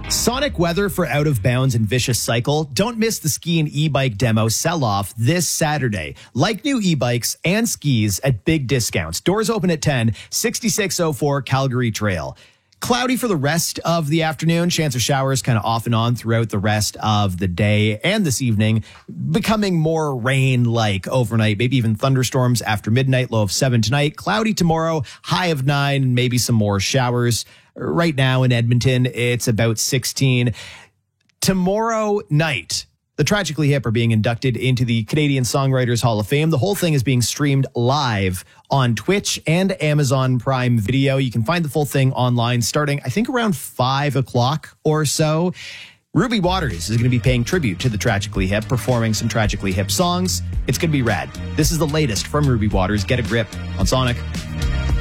Sonic weather for Out of Bounds and Vicious Cycle. Don't miss the ski and e-bike demo sell-off this Saturday. Like new e-bikes and skis at big discounts. Doors open at 10, 6604 Calgary Trail. Cloudy for the rest of the afternoon. Chance of showers kind of off and on throughout the rest of the day and this evening. Becoming more rain-like overnight. Maybe even thunderstorms after midnight. Low of 7 tonight. Cloudy tomorrow. High of 9 and maybe some more showers. Right now in Edmonton, it's about 16. Tomorrow night, the Tragically Hip are being inducted into the Canadian Songwriters Hall of Fame. The whole thing is being streamed live on Twitch and Amazon Prime Video. You can find the full thing online starting, I think, around 5 o'clock or so. Ruby Waters is going to be paying tribute to the Tragically Hip, performing some Tragically Hip songs. It's going to be rad. This is the latest from Ruby Waters. Get a grip on Sonic.